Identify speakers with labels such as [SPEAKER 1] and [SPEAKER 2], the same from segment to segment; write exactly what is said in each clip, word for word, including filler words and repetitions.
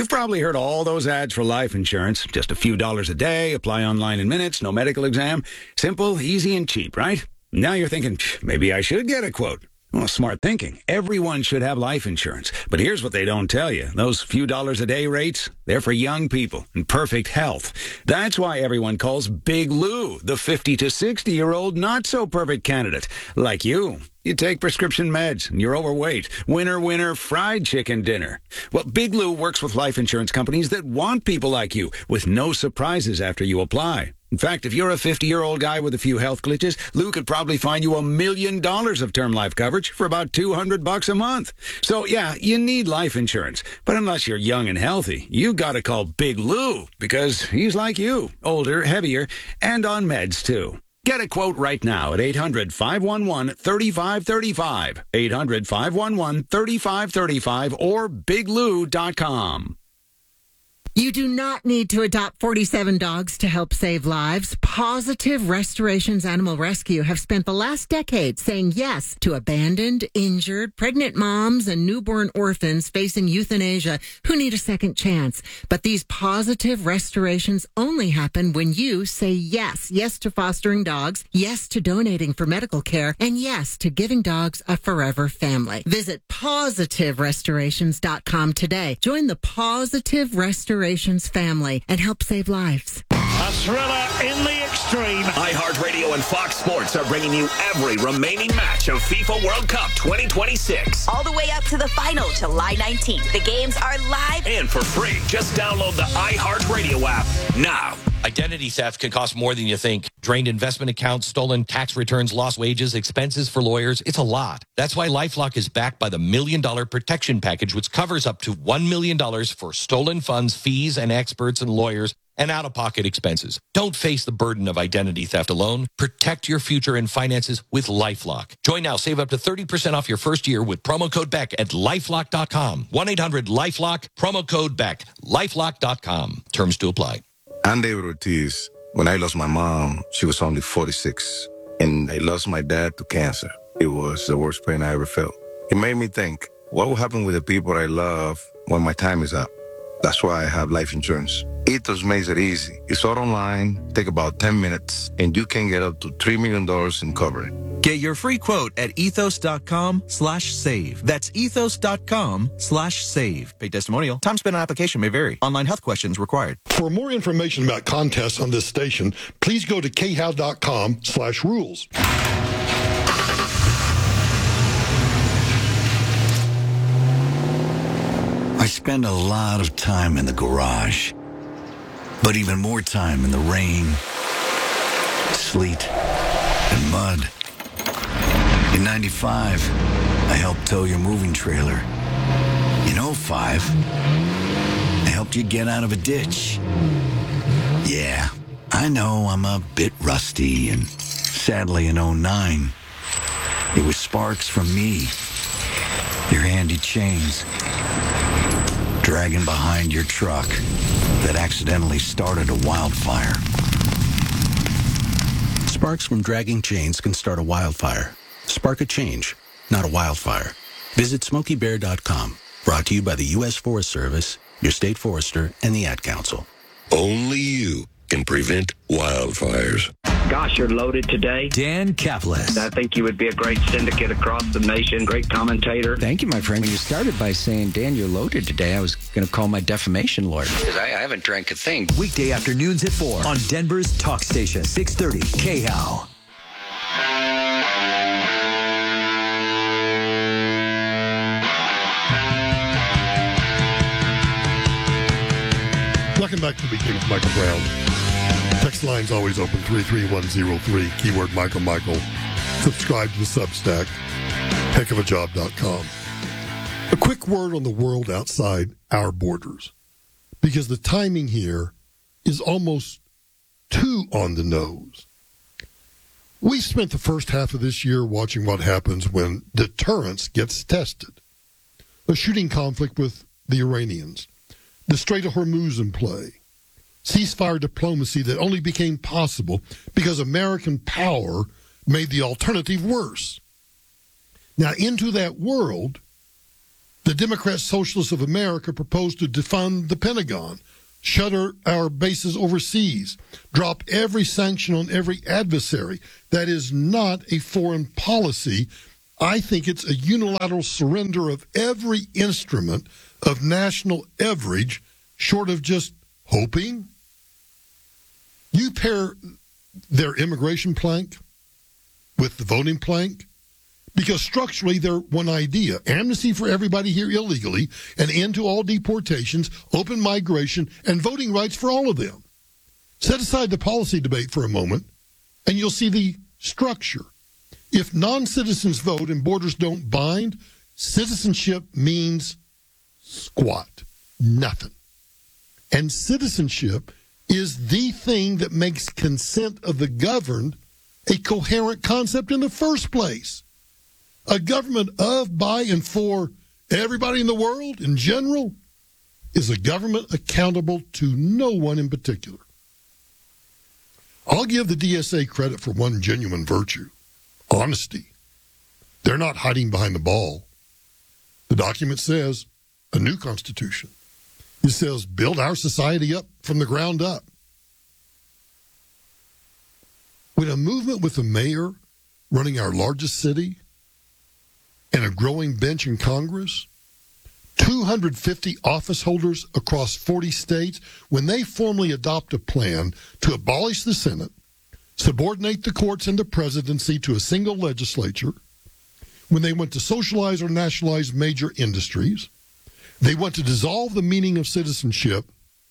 [SPEAKER 1] You've probably heard all those ads for life insurance. Just a few dollars a day, apply online in minutes, no medical exam. Simple, easy, and cheap, right? Now you're thinking, maybe I should get a quote. Well, smart thinking. Everyone should have life insurance. But here's what they don't tell you. Those few dollars a day rates, they're for young people in perfect health. That's why everyone calls Big Lou the fifty to sixty-year-old not-so-perfect candidate. Like you. You take prescription meds, and you're overweight. Winner, winner, fried chicken dinner. Well, Big Lou works with life insurance companies that want people like you, with no surprises after you apply. In fact, if you're a fifty-year-old guy with a few health glitches, Lou could probably find you a million dollars of term life coverage for about two hundred bucks a month. So, yeah, you need life insurance. But unless you're young and healthy, you gotta call Big Lou, because he's like you, older, heavier, and on meds, too. Get a quote right now at eight hundred, five one one, three five three five, eight hundred, five one one, three five three five, or big lou dot com.
[SPEAKER 2] You do not need to adopt forty-seven dogs to help save lives. Positive Restorations Animal Rescue have spent the last decade saying yes to abandoned, injured, pregnant moms and newborn orphans facing euthanasia who need a second chance. But these positive restorations only happen when you say yes. Yes to fostering dogs, yes to donating for medical care, and yes to giving dogs a forever family. Visit positive restorations dot com today. Join the Positive Restorations family and help save lives.
[SPEAKER 3] A thriller in the extreme.
[SPEAKER 4] iHeartRadio and Fox Sports are bringing you every remaining match of FIFA World Cup twenty twenty-six.
[SPEAKER 5] All the way up to the final, July nineteenth. The games are live
[SPEAKER 4] and for free. Just download the iHeartRadio app now.
[SPEAKER 6] Identity theft can cost more than you think. Drained investment accounts, stolen tax returns, lost wages, expenses for lawyers. It's a lot. That's why LifeLock is backed by the Million Dollar Protection Package, which covers up to one million dollars for stolen funds, fees, and experts and lawyers, and out-of-pocket expenses. Don't face the burden of identity theft alone. Protect your future and finances with LifeLock. Join now. Save up to thirty percent off your first year with promo code Beck at lifelock dot com. one eight hundred lifelock, promo code Beck, lifelock dot com. Terms to apply.
[SPEAKER 7] I'm David Ortiz. When I lost my mom, she was only forty-six. And I lost my dad to cancer. It was the worst pain I ever felt. It made me think, what will happen with the people I love when my time is up? That's why I have life insurance. Ethos makes it easy. It's all online, take about ten minutes, and you can get up to three million dollars in coverage.
[SPEAKER 8] Get your free quote at ethos.com slash save. That's ethos.com slash save. Paid testimonial. Time spent on application may vary. Online health questions required.
[SPEAKER 9] For more information about contests on this station, please go to khow.com slash rules.
[SPEAKER 10] I spend a lot of time in the garage, but even more time in the rain, sleet, and mud. In ninety-five, I helped tow your moving trailer. In oh five, I helped you get out of a ditch. Yeah, I know I'm a bit rusty, and sadly in oh nine, it was sparks from me, your handy chains, dragging behind your truck that accidentally started a wildfire.
[SPEAKER 11] Sparks from dragging chains can start a wildfire. Spark a change, not a wildfire. Visit smokey bear dot com. Brought to you by the U S Forest Service, your state forester, and the Ad Council.
[SPEAKER 12] Only you can prevent wildfires.
[SPEAKER 13] Gosh, you're loaded today.
[SPEAKER 14] Dan Caplis.
[SPEAKER 13] I think you would be a great syndicate across the nation, great commentator.
[SPEAKER 14] Thank you, my friend. When you started by saying, Dan, you're loaded today, I was going to call my defamation lawyer.
[SPEAKER 10] Because I, I haven't drank a thing.
[SPEAKER 14] Weekday afternoons at four on Denver's Talk Station, six thirty K H O W.
[SPEAKER 9] Welcome back to the Big Game with Michael Brown. Text line's always open, three three one zero three, keyword Michael Michael. Subscribe to the Substack, heck of a job dot com. A quick word on the world outside our borders, because the timing here is almost too on the nose. We spent the first half of this year watching what happens when deterrence gets tested. A shooting conflict with the Iranians, the Strait of Hormuz in play, ceasefire diplomacy that only became possible because American power made the alternative worse. Now, into that world, The Democrat Socialists of America proposed to defund the Pentagon, shutter our bases overseas, drop every sanction on every adversary. That is not a foreign policy. I think it's a unilateral surrender of every instrument of national leverage, short of just hoping. You pair their immigration plank with the voting plank, because structurally they're one idea. Amnesty for everybody here illegally, an end to all deportations, open migration, and voting rights for all of them. Set aside the policy debate for a moment, and you'll see the structure. If non-citizens vote and borders don't bind, citizenship means squat, nothing. And citizenship is the thing that makes consent of the governed a coherent concept in the first place. A government of, by, and for everybody in the world in general is a government accountable to no one in particular. I'll give the D S A credit for one genuine virtue, honesty. They're not hiding behind the ball. The document says a new constitution. It says build our society up from the ground up. When a movement with a mayor running our largest city and a growing bench in Congress, two hundred fifty office holders across forty states, when they formally adopt a plan to abolish the Senate, subordinate the courts and the presidency to a single legislature, when they want to socialize or nationalize major industries, they want to dissolve the meaning of citizenship,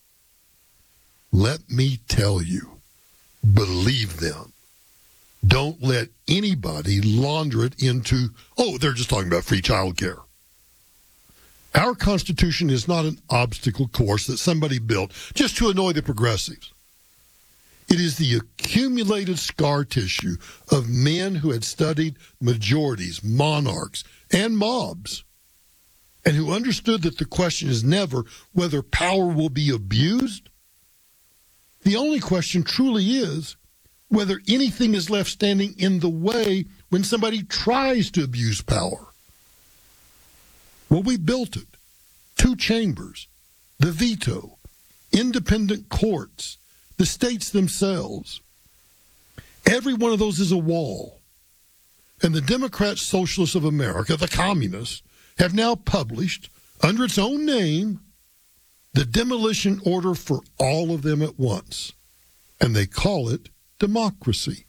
[SPEAKER 9] let me tell you, believe them. Don't let anybody launder it into, oh, they're just talking about free child care. Our Constitution is not an obstacle course that somebody built just to annoy the progressives. It is the accumulated scar tissue of men who had studied majorities, monarchs, and mobs, and who understood that the question is never whether power will be abused. The only question truly is whether anything is left standing in the way when somebody tries to abuse power. Well, we built it. Two chambers, the veto, independent courts, the states themselves. Every one of those is a wall. And the Democrat Socialists of America, the communists, have now published, under its own name, the demolition order for all of them at once. And they call it democracy.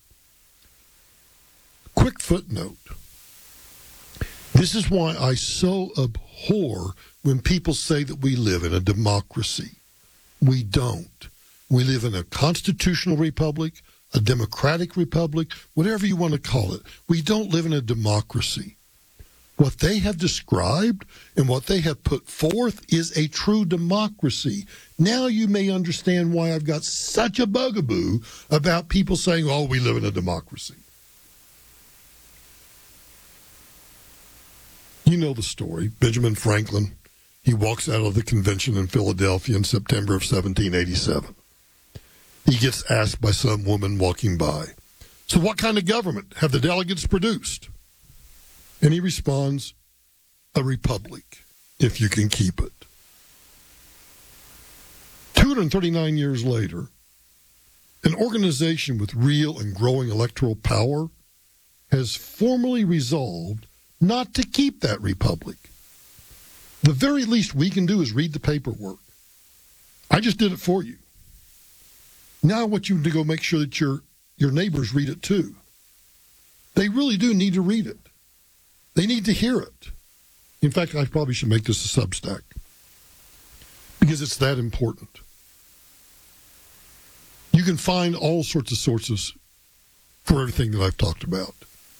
[SPEAKER 9] Quick footnote. This is why I so abhor when people say that we live in a democracy. We don't. We live in a constitutional republic, a democratic republic, whatever you want to call it. We don't live in a democracy. What they have described and what they have put forth is a true democracy. Now you may understand why I've got such a bugaboo about people saying, oh, we live in a democracy. You know the story. Benjamin Franklin, he walks out of the convention in Philadelphia in September of seventeen eighty-seven. He gets asked by some woman walking by, so what kind of government have the delegates produced? And he responds, a republic, if you can keep it. two hundred thirty-nine years later, an organization with real and growing electoral power has formally resolved not to keep that republic. The very least we can do is read the paperwork. I just did it for you. Now I want you to go make sure that your, your neighbors read it too. They really do need to read it. They need to hear it. In fact, I probably should make this a Substack because it's that important. You can find all sorts of sources for everything that I've talked about.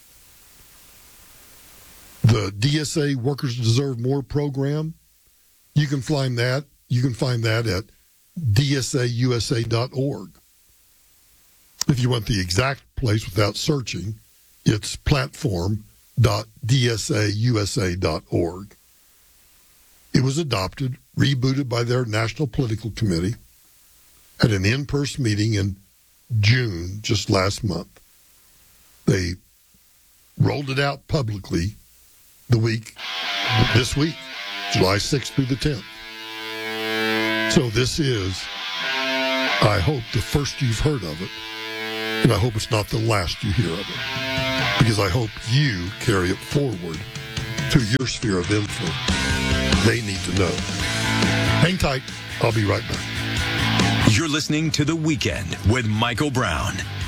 [SPEAKER 9] The D S A Workers Deserve More program, you can find that. You can find that at D S A U S A dot org. If you want the exact place without searching, it's platform dot D S A U S A dot org. It was adopted, rebooted by their National Political Committee at an in-person meeting in June, just last month. They rolled it out publicly the week, this week. July sixth through the tenth. So this is, I hope, the first you've heard of it, and I hope it's not the last you hear of it, because I hope you carry it forward to your sphere of influence. They need to know. Hang tight. I'll be right back.
[SPEAKER 15] You're listening to The Weekend with Michael Brown.